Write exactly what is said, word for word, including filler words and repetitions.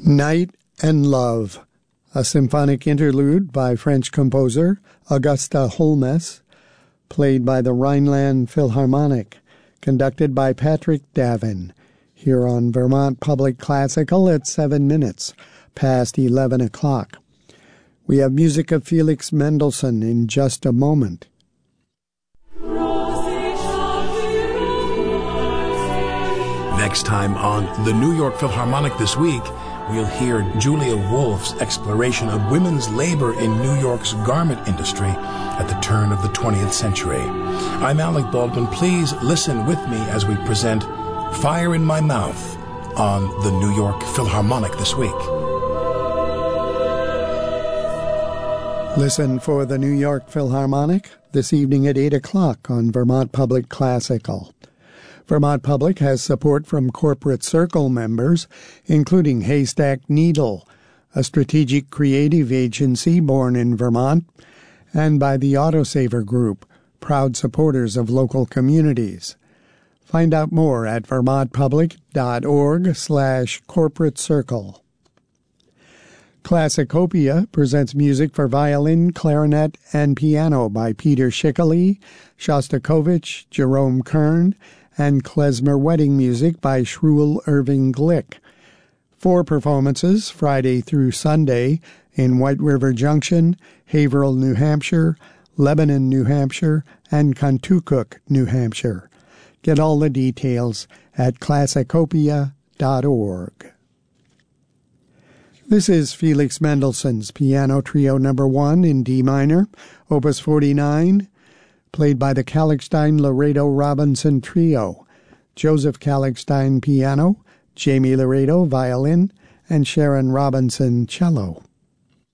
Night and Love, a symphonic interlude by French composer Augusta Holmes, played by the Rhineland Philharmonic, conducted by Patrick Davin, here on Vermont Public Classical at seven minutes past eleven o'clock. We have music of Felix Mendelssohn in just a moment. Next time on the New York Philharmonic This Week, we'll hear Julia Wolf's exploration of women's labor in New York's garment industry at the turn of the twentieth century. I'm Alec Baldwin. Please listen with me as we present Fire in My Mouth on the New York Philharmonic This Week. Listen for the New York Philharmonic this evening at eight o'clock on Vermont Public Classical. Vermont Public has support from Corporate Circle members, including Haystack Needle, a strategic creative agency born in Vermont, and by the Autosaver Group, proud supporters of local communities. Find out more at vermontpublic.org slash corporate circle. Classicopia presents music for violin, clarinet, and piano by Peter Schickele, Shostakovich, Jerome Kern, and klezmer wedding music by Shruel Irving Glick. Four performances, Friday through Sunday, in White River Junction, Haverhill, New Hampshire, Lebanon, New Hampshire, and Contoocook, New Hampshire. Get all the details at classicopia dot org. This is Felix Mendelssohn's Piano Trio Number One in D minor, Opus forty-nine, played by the Kallichstein-Laredo-Robinson Trio, Joseph Kallichstein piano, Jamie Laredo violin, and Sharon Robinson cello.